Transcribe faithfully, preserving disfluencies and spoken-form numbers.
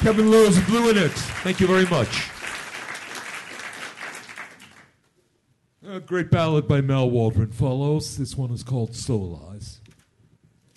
Kevin Lewis of Blue and It. Thank you very much. A great ballad by Mal Waldron follows. This one is called Still Lies.